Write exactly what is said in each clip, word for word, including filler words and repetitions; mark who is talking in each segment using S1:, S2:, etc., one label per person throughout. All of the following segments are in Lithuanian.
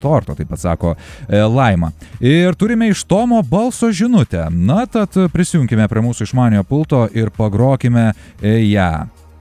S1: torto, taip pat sako e, Laima. Ir turime iš Tomo balso žinutę. Na, tad prisijunkime prie mūsų išmaniojo pulto ir pagrokime e, ją.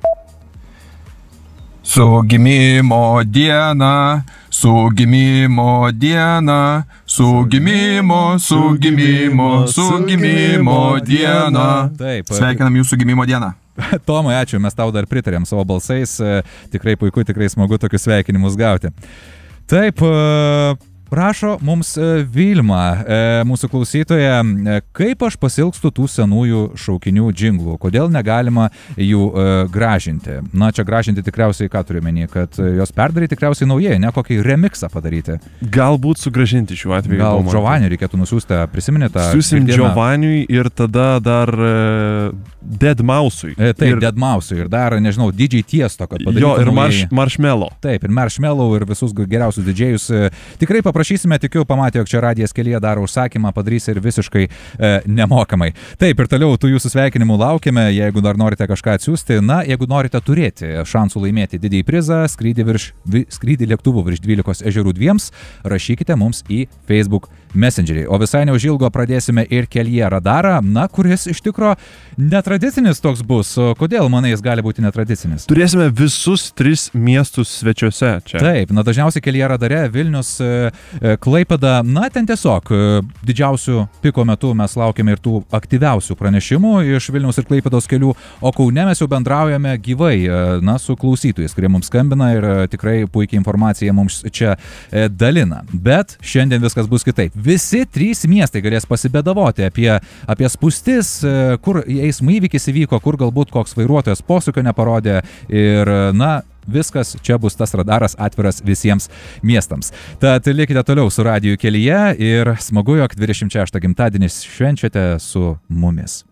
S2: Su gimimo diena, su gimimo diena, su gimimo, su gimimo, su gimimo diena.
S1: Taip.
S2: Sveikinam jūsų gimimo dieną.
S1: Tomai, ačiū, mes tau dar pritarėm savo balsais. Tikrai puiku, tikrai smagu tokius sveikinimus gauti. Taip, prašo mums Vilma, mūsų klausytoja, kaip aš pasilgstu tų senųjų šaukinių džinglų, kodėl negalima jų gražinti. Na, čia gražinti tikriausiai, ką turiu menį, kad jos perdaryti tikriausiai naujai, ne kokį remixą padaryti.
S3: Galbūt sugražinti šiuo atveju.
S1: Gal Giovanniui reikėtų nusiųsti, prisiminėte?
S3: Siūsim Giovanniui ir tada dar uh, deadmau5-ui.
S1: E, taip,
S3: ir...
S1: deadmau5-ui ir dar, nežinau, D J Tiesto, kad padarytų
S3: jo, ir
S1: naujai...
S3: marš, Marshmello.
S1: Taip, ir Marshmello ir visus geriausius didžėjus. Tikrai paprašysime. Prašysime, tikiu, pamatė, jog čia Radijas kelyje daro užsakymą, padarys ir visiškai e, nemokamai. Taip, ir toliau tų jūsų sveikinimų laukiame, jeigu dar norite kažką atsiųsti. Na, jeigu norite turėti šansų laimėti didįjį prizą, skrydį, virš, vi, skrydį lėktuvų virš dvylikos ežerų dviems, rašykite mums į Facebook Messengerį. O visai neužilgo pradėsime ir kelyje radarą, na, kuris iš tikro netradicinis toks bus. Kodėl, manai, jis gali būti netradicinis?
S3: Turėsime visus tris miestus svečiuose čia.
S1: Taip, na, dažniausiai kelyje radare Vilnius, Klaipėda, na, ten tiesiog didžiausių piko metu mes laukiame ir tų aktyviausių pranešimų iš Vilniaus ir Klaipėdos kelių, o Kaune mes jau bendraujame gyvai, na, su klausytojais, kurie mums skambina ir tikrai puikiai informaciją mums čia dalina. Bet šiandien viskas bus kitaip. Visi trys miestai galės pasibėdavoti apie, apie spūstis, kur eismo įvykis įvyko, kur galbūt koks vairuotojas posūkio neparodė ir, na, viskas čia bus tas radaras atviras visiems miestams. Tad likite toliau su Radiju kelyje ir smagu, jog dvidešimt šeštą gimtadienį švenčiate su mumis.